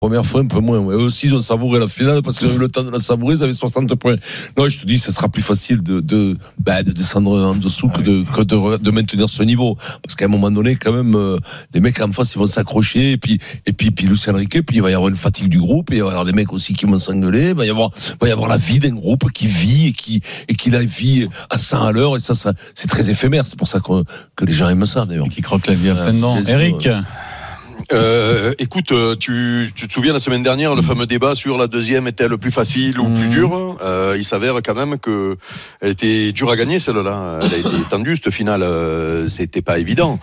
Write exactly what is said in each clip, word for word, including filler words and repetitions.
Première fois un peu moins. Ouais. Eux aussi ils ont savouré la finale parce qu'ils ont eu le temps de la savourer, ils avaient soixante points. Non, je te dis, ça sera plus facile de de, bah, de descendre en dessous ah que, oui. de, que de de maintenir ce niveau. Parce qu'à un moment donné, quand même, euh, les mecs en face ils vont s'accrocher et puis et puis puis Luis Enrique, puis il va y avoir une fatigue du groupe et il va y avoir des mecs aussi qui vont s'engueuler. Il va y avoir il va y avoir la vie d'un groupe qui vit et qui et qui la vit à cent à l'heure et ça ça c'est très éphémère. C'est pour ça que que les gens aiment ça d'ailleurs. Et qui croquent la vie à pleines dents. Eric. Euh, écoute, tu, tu te souviens la semaine dernière, le fameux débat sur la deuxième était-elle plus facile ou plus dure. Euh, il s'avère quand même que elle était dure à gagner celle-là. Elle a été tendue cette finale. Euh, c'était pas évident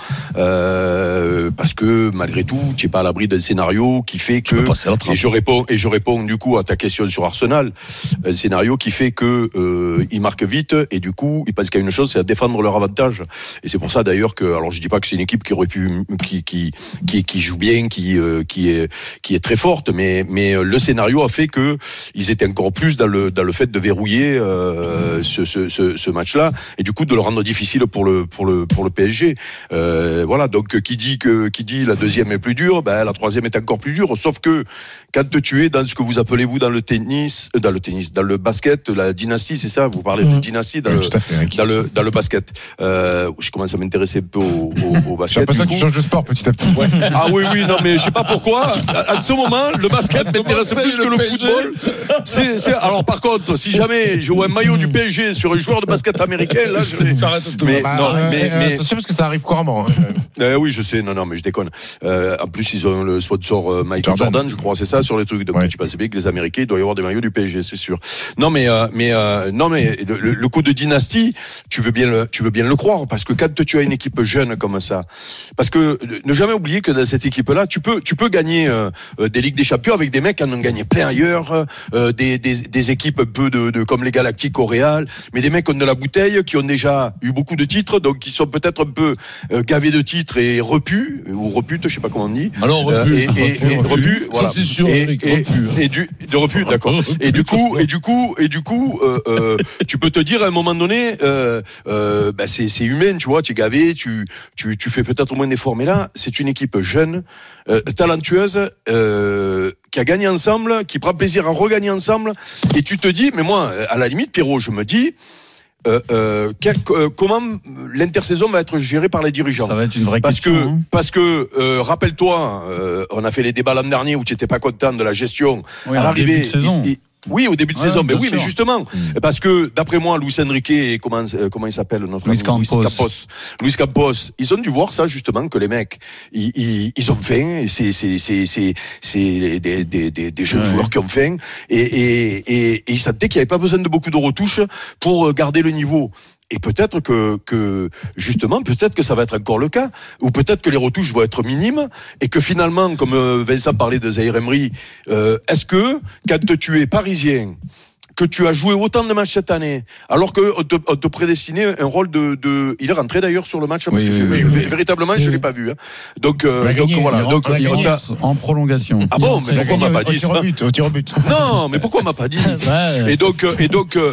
euh, parce que malgré tout, tu es pas à l'abri d'un scénario qui fait que. Et je réponds et je réponds du coup à ta question sur Arsenal. Un scénario qui fait que euh, ils marquent vite et du coup ils pensent qu'il y a une chose, c'est à défendre leur avantage. Et c'est pour ça d'ailleurs que, alors je dis pas que c'est une équipe qui aurait pu, qui qui qui, qui joue bien, qui euh, qui est qui est très forte, mais mais le scénario a fait que ils étaient encore plus dans le dans le fait de verrouiller euh, ce, ce ce ce match-là et du coup de le rendre difficile pour le pour le pour le P S G. Euh, voilà, donc qui dit que qui dit la deuxième est plus dure, ben la troisième est encore plus dure. Sauf que quand tu es dans ce que vous appelez vous dans le tennis, dans le tennis, dans le basket, la dynastie, c'est ça, vous parlez mmh. de dynastie dans, oui, le, fait, dans le dans le basket. Euh, je commence à m'intéresser un peu au, au, au basket. J'ai l'impression que tu changes de sport petit à petit. Ouais. Ah oui oui non mais je sais pas pourquoi. À ce moment, le basket m'intéresse plus que le, le football. C'est, c'est alors par contre, si jamais je vois un maillot du P S G sur un joueur de basket américain, là, je vais. Mais bah, non, euh, mais, mais attention parce que ça arrive couramment. Hein. Euh, oui, je sais. Non, non, mais je déconne. Euh, en plus, ils ont le sponsor euh, Michael Jordan. Jordan, je crois, c'est ça sur les trucs. Donc ouais. Tu penses bien que les Américains, il doit y avoir des maillots du P S G, c'est sûr. Non, mais euh, mais euh, non, mais le, le coup de dynastie, tu veux bien le, tu veux bien le croire, parce que quand tu as une équipe jeune comme ça, parce que ne jamais oublier que dans cette équipe-là, tu peux, tu peux gagner euh, des Ligues des Champions avec des mecs qui en ont gagné plein ailleurs, euh, des, des des équipes un peu de, de comme les Galactiques au Real, mais des mecs qui ont de la bouteille, qui ont déjà eu beaucoup de titres, donc qui sont peut-être un peu euh, gavés de titres et repus ou reputes, je sais pas comment on dit. Alors repus, euh, et, et, et repus, voilà. Ça c'est sûr. Et, et, et, et du de repus, d'accord. Et du coup, et du coup, et du coup, euh, euh, tu peux te dire à un moment donné, euh, euh, bah c'est c'est humain, tu vois, tu es gavé, tu tu tu fais peut-être moins d'efforts, mais là, c'est une équipe jeune, euh, talentueuse, euh, qui a gagné ensemble, qui prend plaisir à regagner ensemble, et tu te dis, mais moi, à la limite, Pierrot, je me dis. Euh, euh, quel, euh, comment l'intersaison va être gérée par les dirigeants? Ça va être une vraie parce question. Que, hein. Parce que, euh, rappelle-toi, euh, on a fait les débats l'an dernier où tu n'étais pas content de la gestion. Oui, à l'arrivée, début de saison. Il, il, oui, au début de ouais, saison. Mais oui, sûr. mais justement, mmh. parce que d'après moi, Luis Enrique et comment euh, comment il s'appelle notre Luis ami, Campos. Luis Campos, Luis Campos, ils ont dû voir ça justement que les mecs, ils ils, ils ont faim. C'est c'est c'est c'est c'est des des des, des jeunes ouais. joueurs qui ont faim et et et, et ils sentaient qu'il n'y avait pas besoin de beaucoup de retouches pour garder le niveau. Et peut-être que, que, justement, peut-être que ça va être encore le cas, ou peut-être que les retouches vont être minimes, et que finalement, comme Vincent parlait de Zahir Emery, euh, est-ce que, quand tu es parisien, que tu as joué autant de matchs cette année, alors que on te, on te prédestinait un rôle de, de, il est rentré d'ailleurs sur le match, parce oui, que oui, je, oui, v- oui. véritablement, je l'ai pas vu, hein. Donc, euh, donc gagné, voilà. il Donc, rentre, il on t'a... En prolongation. Ah bon, mais pourquoi on m'a pas dit ça? Au tir au but, au tir au but. Non, mais pourquoi on m'a pas dit? ouais. Et donc, et donc, euh,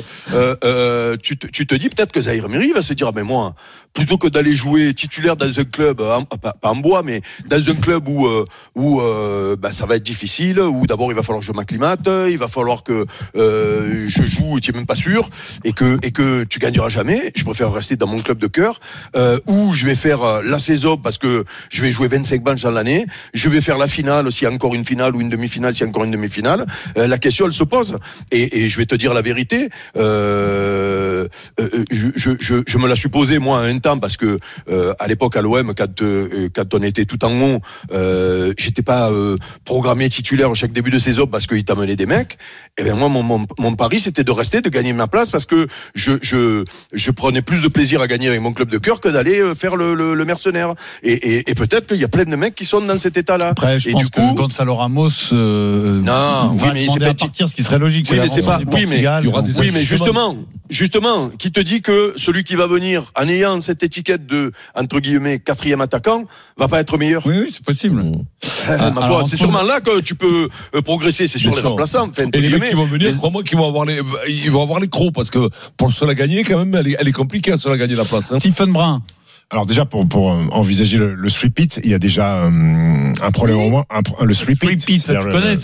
euh, tu, te, tu te dis peut-être que Zahir Emery va se dire, ah ben moi, plutôt que d'aller jouer titulaire dans un club, en, pas, pas en bois, mais dans un club où, euh, où, euh, bah, ça va être difficile, où d'abord il va falloir que je m'acclimate, il va falloir que euh, je joue, tu es même pas sûr, et que et que tu gagneras jamais. Je préfère rester dans mon club de cœur, euh, où je vais faire la saison parce que je vais jouer vingt-cinq matchs dans l'année. Je vais faire la finale s'il y a encore une finale ou une demi-finale s'il y a encore une demi-finale. Euh, la question elle se pose. Et, et je vais te dire la vérité. Euh, euh, je, je, je, je me la suis posée moi un temps parce que euh, à l'époque à l'O M quand euh, quand on était tout en haut, euh, j'étais pas euh, programmé titulaire chaque début de saison parce qu'il t'amenait des mecs. Et ben moi mon mon, mon pari c'était de rester, de gagner ma place parce que je je je prenais plus de plaisir à gagner avec mon club de cœur que d'aller faire le le, le mercenaire. Et, et, et peut-être qu'il y a plein de mecs qui sont dans cet état-là. Après, je et pense du que coup, Gonzalo Ramos euh, non, va oui, mais demander c'est à partir, ce qui serait logique. Oui, mais c'est pas. Oui, mais il y aura des oui, mais justement, justement, qui te dit que celui qui va venir en ayant cette étiquette de entre guillemets quatrième attaquant va pas être meilleur? Oui, oui, c'est possible. Mmh. Euh, ma foi, c'est sûrement là que tu peux euh, progresser. C'est sur les remplaçants. Enfin, et les mecs qui vont venir, mais... crois-moi qu'ils vont avoir les, ils vont avoir les crocs parce que pour se la gagner, quand même, elle est, elle est compliquée à se la gagner la place. Hein. Stephen Brun. Alors déjà pour pour envisager le, le three-peat, il y a déjà euh, un problème au moins, un, le three-peat. Three-peat, ça tu connais.